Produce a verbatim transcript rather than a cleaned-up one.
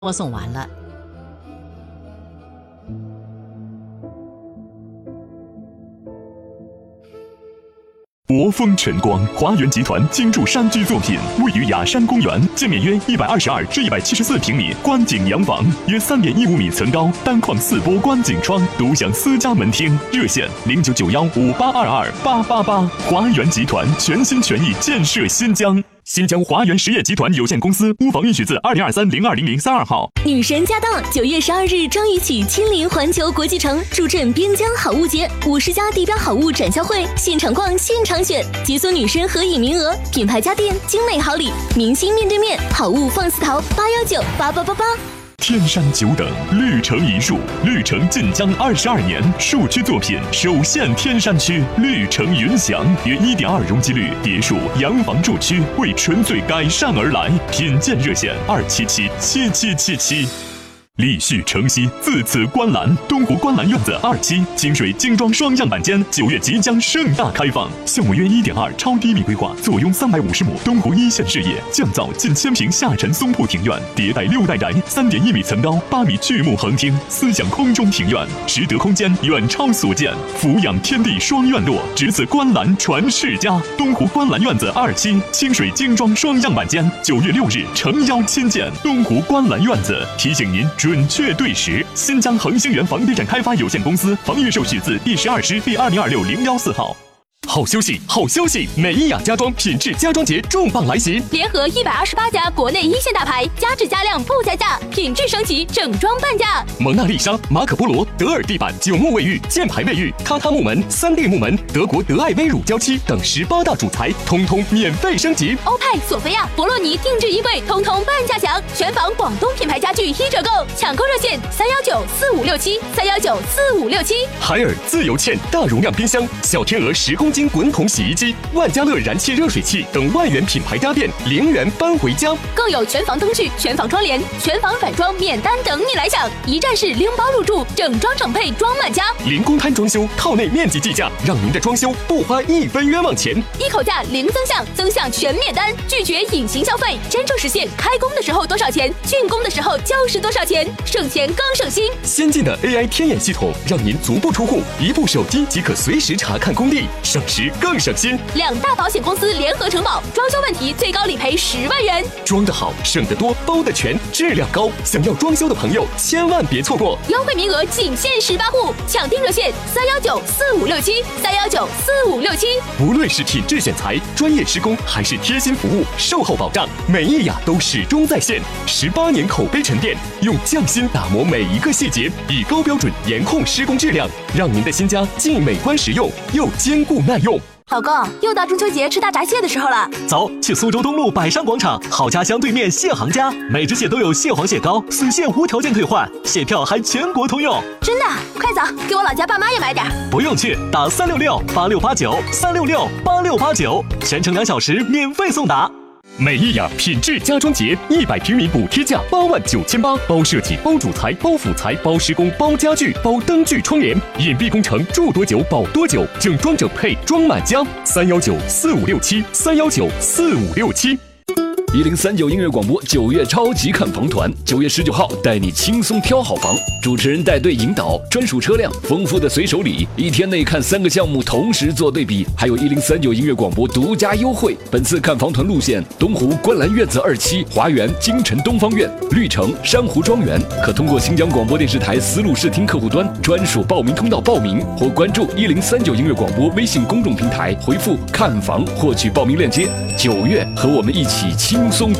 我送完了。 国风晨光，华源集团精筑山居作品，位于雅山公园，建面约一百二十二至一百七十四平米，观景洋房，约三点一五米层高，单框四波观景窗，独享私家门厅。热线零九九幺五八二二八八八。华源集团全心全意建设新疆。新疆华源实业集团有限公司，屋房允许字二零二三零二零零三二号。 女神驾到！九月十二日，张雨绮亲临环球国际城，助阵边疆好物节，五十家地标好物展销会，现场逛，现场选，解锁女神合影名额，品牌家电，精美好礼，明星面对面，好物放肆淘，八幺九八八八八。 天山久等，绿城一树，绿城晋江二十二年，树区作品首现天山区，绿城云祥，约一点二容积率，别墅、洋房住区为纯粹改善而来，品鉴热线二七七七七七七。立旭城西，自此观澜，东湖观澜院子二期清水精装双样板间，九月即将盛大开放。项目约一点二超低密规划，坐拥三百五十亩东湖一线视野，降噪近千平下沉松铺庭院，迭代六代宅，三点一米层高，八米巨幕横厅，思想空中庭院，实得空间远超所见，俯仰天地双院落，只此观澜传世家。东湖观澜院子二期清水精装双样板间，九月六日诚邀亲见。东湖观澜院子提醒您准确对时。新疆恒星源房地产开发有限公司房预售许字第十二师第二零二六零幺四号。好休息，好休息！美伊雅家装品质家装节重磅来袭， 联合一百二十八家国内一线大牌，加质加量不加价，品质升级，整装半价。 蒙娜丽莎、马可波罗、德尔地板、九木卫浴、箭牌卫浴、榻榻木门、三 D 木门、德国德爱威乳胶漆等十八大主材，通通免费升级。 欧派、索菲亚、博洛尼定制衣柜，通通半价享。全房广东品牌家具一折购，抢购热线三幺九四五六七三幺九四五六七。 海尔自由茜大容量冰箱、小天鹅十公斤滚筒洗衣机、万家乐燃气热水器等万元品牌家电，零元搬回家。 更有全房灯具、全房窗帘、全房反装免单等你来享，一站式拎包入住，整装整配装满家。 零公摊装修，套内面积计价，让您的装修不花一分冤枉钱。 一口价零增项，增项全免单，拒绝隐形消费，真正实现开工的时候多少钱，竣工的时候就是多少钱，省钱更省心。 先进的 A I 天眼系统，让您足不出户，一部手机即可随时查看工地，省时更省心。 两大保险公司联合承保，装修问题最高理赔十万元。 装得好，省得多，包得全，质量高。想要装修的朋友，千万别错过， 优惠名额仅限十八户，抢订热线三幺九四五六七三幺九四五六七。 无论是品质选材、专业施工，还是贴心服务、售后保障，美伊雅都始终在线。十八年口碑沉淀，用匠心打磨每一个细节，以高标准严控施工质量，让您的新家既美观实用，又坚固耐用。 老公，又到中秋节吃大闸蟹的时候了， 走去苏州东路百山广场好家乡对面蟹行家，每只蟹都有蟹黄蟹膏，死蟹无条件退换，蟹票还全国通用。 真的？快走，给我老家爸妈也买点。 不用去，打三六六八六八九三六六八六八九，全程两小时免费送达。 美伊雅品质家装节，一百平米补贴价八万九千八，包设计、包主材、包辅材、包施工、包家具、包灯具窗帘，隐蔽工程，住多久保多久，整装整配装满家。三幺九四五六七三幺九四五六七。 一零三九音乐广播九月超级看房团，九月十九号带你轻松挑好房，主持人带队引导，专属车辆，丰富的随手礼，一天内看三个项目同时做对比，还有一零三九音乐广播独家优惠。本次看房团路线：东湖观澜院子二期、华园京城东方院、绿城珊瑚庄园，可通过新疆广播电视台丝路视听客户端专属报名通道报名，或关注一零三九音乐广播微信公众平台，回复看房获取报名链接。九月和我们一起轻松